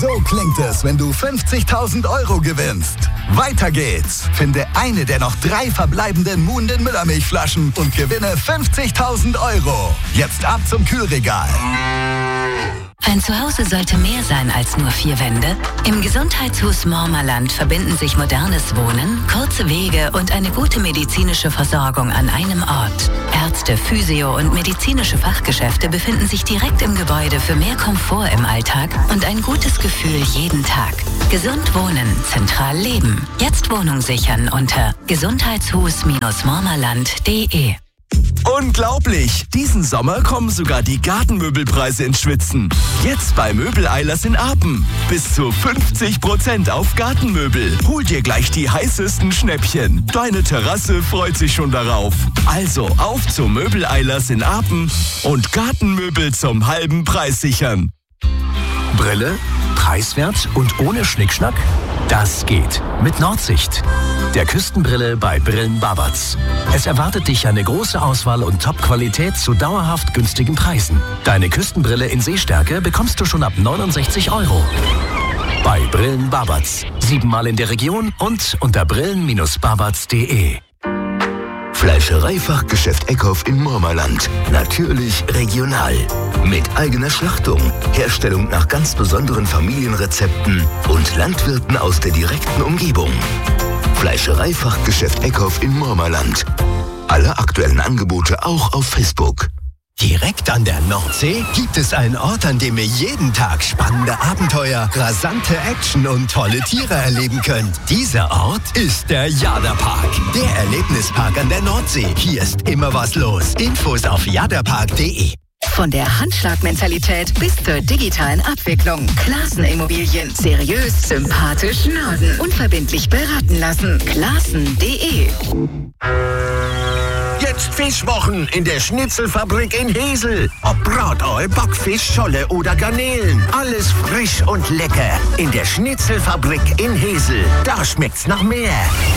So klingt es, wenn du 50.000 Euro gewinnst. Weiter geht's. Finde eine der noch 3 verbleibenden Muhnden Müllermilchflaschen und gewinne 50.000 Euro. Jetzt ab zum Kühlregal. Ein Zuhause sollte mehr sein als nur 4 Wände. Im Gesundheitshus Mormerland verbinden sich modernes Wohnen, kurze Wege und eine gute medizinische Versorgung an einem Ort. Ärzte, Physio- und medizinische Fachgeschäfte befinden sich direkt im Gebäude für mehr Komfort im Alltag und ein gutes Gefühl jeden Tag. Gesund wohnen, zentral leben. Jetzt Wohnung sichern unter gesundheitshus-mormerland.de. Unglaublich! Diesen Sommer kommen sogar die Gartenmöbelpreise ins Schwitzen. Jetzt bei Möbel-Eilers in Apen. Bis zu 50% auf Gartenmöbel. Hol dir gleich die heißesten Schnäppchen. Deine Terrasse freut sich schon darauf. Also auf zu Möbel-Eilers in Apen und Gartenmöbel zum halben Preis sichern. Brille, preiswert und ohne Schnickschnack? Das geht mit Nordsicht, der Küstenbrille bei Brillen Babatz. Es erwartet dich eine große Auswahl und Top-Qualität zu dauerhaft günstigen Preisen. Deine Küstenbrille in Sehstärke bekommst du schon ab 69 Euro. Bei Brillen Babatz. 7-mal in der Region und unter brillen-babatz.de. Fleischereifachgeschäft Eckhoff in Mormerland. Natürlich regional. Mit eigener Schlachtung, Herstellung nach ganz besonderen Familienrezepten und Landwirten aus der direkten Umgebung. Fleischereifachgeschäft Eckhoff in Mormerland. Alle aktuellen Angebote auch auf Facebook. Direkt an der Nordsee gibt es einen Ort, an dem ihr jeden Tag spannende Abenteuer, rasante Action und tolle Tiere erleben könnt. Dieser Ort ist der Jadapark, der Erlebnispark an der Nordsee. Hier ist immer was los. Infos auf jadapark.de. Von der Handschlagmentalität bis zur digitalen Abwicklung. Klaassen Immobilien. Seriös, sympathisch, Norden. Unverbindlich beraten lassen. Klaassen.de. Jetzt Fischwochen in der Schnitzelfabrik in Hesel. Ob Bratoi, Backfisch, Scholle oder Garnelen. Alles frisch und lecker. In der Schnitzelfabrik in Hesel. Da schmeckt's nach mehr.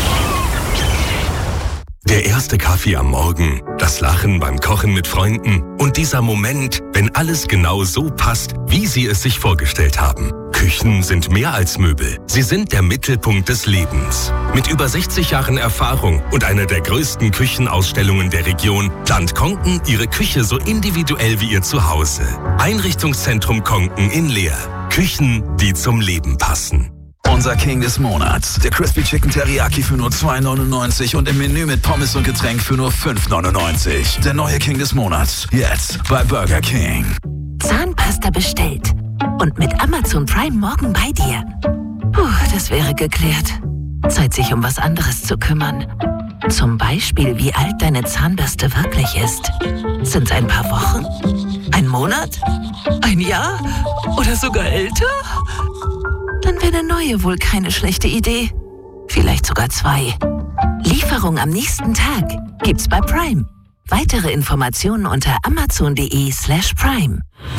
Der erste Kaffee am Morgen, das Lachen beim Kochen mit Freunden und dieser Moment, wenn alles genau so passt, wie Sie es sich vorgestellt haben. Küchen sind mehr als Möbel. Sie sind der Mittelpunkt des Lebens. Mit über 60 Jahren Erfahrung und einer der größten Küchenausstellungen der Region plant Konken Ihre Küche so individuell wie Ihr Zuhause. Einrichtungszentrum Konken in Leer. Küchen, die zum Leben passen. Unser King des Monats. Der Crispy Chicken Teriyaki für nur $2,99 und im Menü mit Pommes und Getränk für nur $5,99. Der neue King des Monats. Jetzt bei Burger King. Zahnpasta bestellt. Und mit Amazon Prime morgen bei dir. Puh, das wäre geklärt. Zeit, sich um was anderes zu kümmern. Zum Beispiel, wie alt deine Zahnbürste wirklich ist. Sind's ein paar Wochen? Ein Monat? Ein Jahr? Oder sogar älter? Dann wäre eine neue wohl keine schlechte Idee. Vielleicht sogar 2. Lieferung am nächsten Tag gibt's bei Prime. Weitere Informationen unter amazon.de/prime.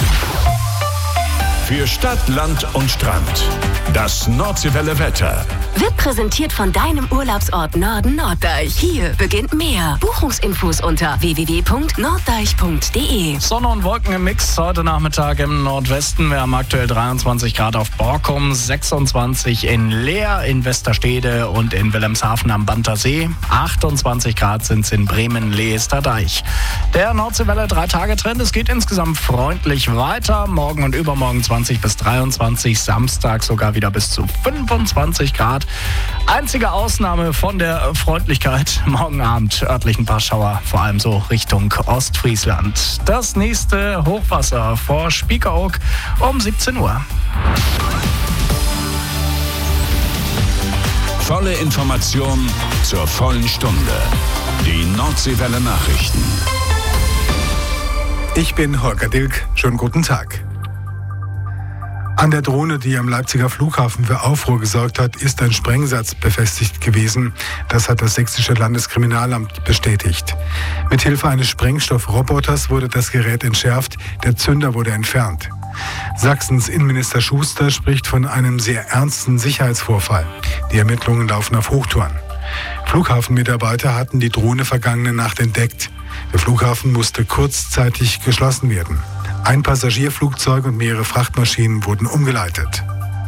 Für Stadt, Land und Strand. Das Nordseewelle Wetter. Wird präsentiert von deinem Urlaubsort Norden Norddeich. Hier beginnt mehr. Buchungsinfos unter www.norddeich.de. Sonne und Wolken im Mix heute Nachmittag im Nordwesten. Wir haben aktuell 23 Grad auf Borkum, 26 in Leer, in Westerstede und in Wilhelmshaven am Bantersee. 28 Grad sind es in Bremen, Leester Deich. Der Nordseewelle 3-Tage-Trend. Es geht insgesamt freundlich weiter. Morgen und übermorgen 20 bis 23, Samstag sogar wieder bis zu 25 Grad. Einzige Ausnahme von der Freundlichkeit, morgen Abend örtlich ein paar Schauer, vor allem so Richtung Ostfriesland. Das nächste Hochwasser vor Spiekeroog um 17 Uhr. Volle Information zur vollen Stunde. Die Nordseewelle Nachrichten. Ich bin Holger Dilk. Schönen guten Tag. An der Drohne, die am Leipziger Flughafen für Aufruhr gesorgt hat, ist ein Sprengsatz befestigt gewesen. Das hat das Sächsische Landeskriminalamt bestätigt. Mithilfe eines Sprengstoffroboters wurde das Gerät entschärft, der Zünder wurde entfernt. Sachsens Innenminister Schuster spricht von einem sehr ernsten Sicherheitsvorfall. Die Ermittlungen laufen auf Hochtouren. Flughafenmitarbeiter hatten die Drohne vergangene Nacht entdeckt. Der Flughafen musste kurzzeitig geschlossen werden. Ein Passagierflugzeug und mehrere Frachtmaschinen wurden umgeleitet.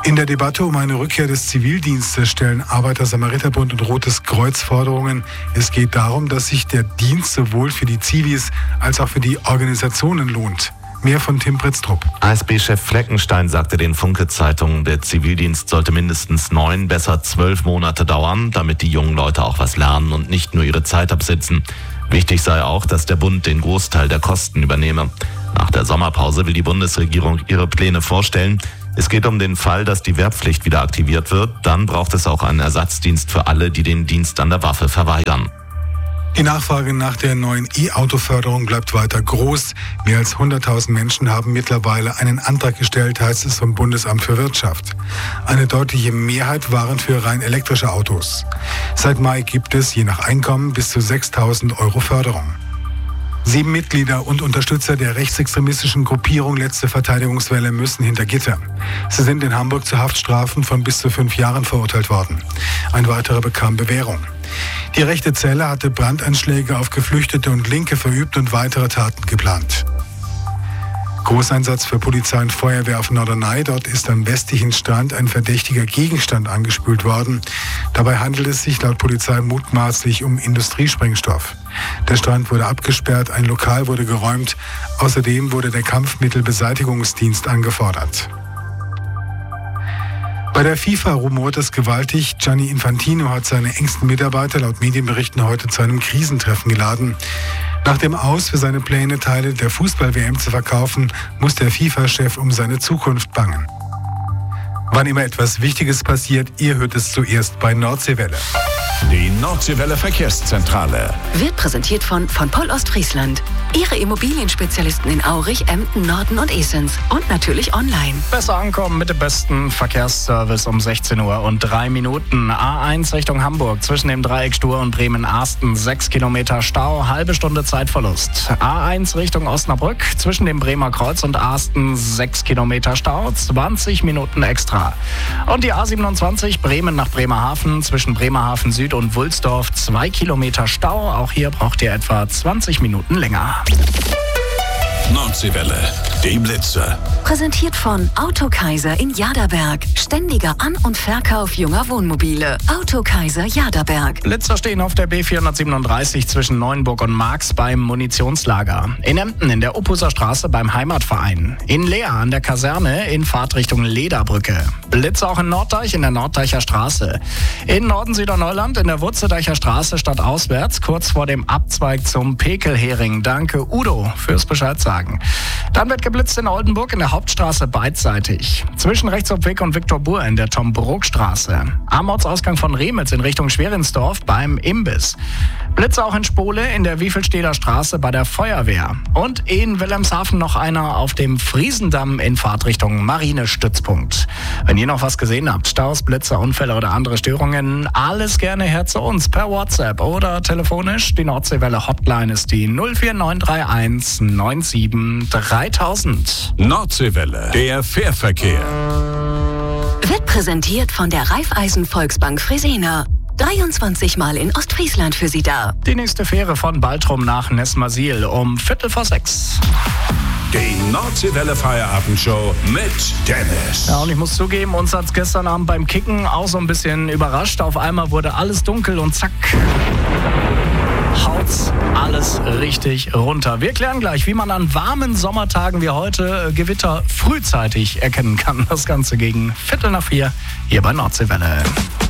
In der Debatte um eine Rückkehr des Zivildienstes stellen Arbeiter-Samariter-Bund und Rotes Kreuz Forderungen. Es geht darum, dass sich der Dienst sowohl für die Zivis als auch für die Organisationen lohnt. Mehr von Tim Pritztrup. ASB-Chef Fleckenstein sagte den Funke-Zeitungen, der Zivildienst sollte mindestens 9, besser 12 Monate dauern, damit die jungen Leute auch was lernen und nicht nur ihre Zeit absitzen. Wichtig sei auch, dass der Bund den Großteil der Kosten übernehme. Nach der Sommerpause will die Bundesregierung ihre Pläne vorstellen. Es geht um den Fall, dass die Wehrpflicht wieder aktiviert wird. Dann braucht es auch einen Ersatzdienst für alle, die den Dienst an der Waffe verweigern. Die Nachfrage nach der neuen E-Auto-Förderung bleibt weiter groß. Mehr als 100.000 Menschen haben mittlerweile einen Antrag gestellt, heißt es vom Bundesamt für Wirtschaft. Eine deutliche Mehrheit waren für rein elektrische Autos. Seit Mai gibt es, je nach Einkommen, bis zu 6.000 Euro Förderung. 7 Mitglieder und Unterstützer der rechtsextremistischen Gruppierung Letzte Verteidigungswelle müssen hinter Gitter. Sie sind in Hamburg zu Haftstrafen von bis zu 5 Jahren verurteilt worden. Ein weiterer bekam Bewährung. Die rechte Zelle hatte Brandanschläge auf Geflüchtete und Linke verübt und weitere Taten geplant. Großeinsatz für Polizei und Feuerwehr auf Norderney. Dort ist am westlichen Strand ein verdächtiger Gegenstand angespült worden. Dabei handelt es sich laut Polizei mutmaßlich um Industriesprengstoff. Der Strand wurde abgesperrt, ein Lokal wurde geräumt. Außerdem wurde der Kampfmittelbeseitigungsdienst angefordert. Bei der FIFA rumort es gewaltig. Gianni Infantino hat seine engsten Mitarbeiter laut Medienberichten heute zu einem Krisentreffen geladen. Nach dem Aus für seine Pläne, Teile der Fußball-WM zu verkaufen, muss der FIFA-Chef um seine Zukunft bangen. Wann immer etwas Wichtiges passiert, ihr hört es zuerst bei Nordseewelle. Die Nordseewelle Verkehrszentrale Wird präsentiert von Poll Ostfriesland. Ihre Immobilienspezialisten in Aurich, Emden, Norden und Esens. Und natürlich online. Besser ankommen mit dem besten Verkehrsservice um 16 Uhr und 3 Minuten. A1 Richtung Hamburg zwischen dem Dreieck Stur und Bremen-Arsten 6 Kilometer Stau, halbe Stunde Zeitverlust. A1 Richtung Osnabrück zwischen dem Bremer Kreuz und Arsten 6 Kilometer Stau, 20 Minuten extra. Und die A27 Bremen nach Bremerhaven zwischen Bremerhaven Süd und Wulsdorf 2 Kilometer Stau. Auch hier braucht ihr etwa 20 Minuten länger. Nordseewelle, die Blitze. Präsentiert von Autokaiser in Jaderberg. Ständiger An- und Verkauf junger Wohnmobile. Autokaiser Jaderberg. Blitzer stehen auf der B437 zwischen Neuenburg und Marx beim Munitionslager. In Emden in der Uppuser Straße beim Heimatverein. In Leer an der Kaserne in Fahrtrichtung Lederbrücke. Blitzer auch in Nordddeich in der Norddeicher Straße. In Norden-Süderneuland in der Wurzedeicher Straße stadtauswärts, kurz vor dem Abzweig zum Pekelhering. Danke Udo fürs Bescheid sagen. Dann wird geblitzt in Oldenburg in der Hauptstraße beidseitig. Zwischen Rechtshofweg und Viktor Buhr in der Tom-Bruck-Straße. Am Ortsausgang von Remitz in Richtung Schwerinsdorf beim Imbiss. Blitze auch in Spole in der Wiefelsteder Straße bei der Feuerwehr. Und in Wilhelmshaven noch einer auf dem Friesendamm in Fahrtrichtung Marinestützpunkt. Wenn ihr noch was gesehen habt, Staus, Blitze, Unfälle oder andere Störungen, alles gerne her zu uns per WhatsApp oder telefonisch. Die Nordseewelle Hotline ist die 04931 97 3000. Nordseewelle, der Fährverkehr. Wird präsentiert von der Raiffeisen Volksbank Fresenier. 23 Mal in Ostfriesland für Sie da. Die nächste Fähre von Baltrum nach Nesmasil um 5:45. Die Nordseewelle Feierabendshow mit Dennis. Ja, und ich muss zugeben, uns hat's gestern Abend beim Kicken auch so ein bisschen überrascht. Auf einmal wurde alles dunkel und zack, haut's alles richtig runter. Wir klären gleich, wie man an warmen Sommertagen wie heute Gewitter frühzeitig erkennen kann. Das Ganze gegen 3:45 hier bei Nordseewelle.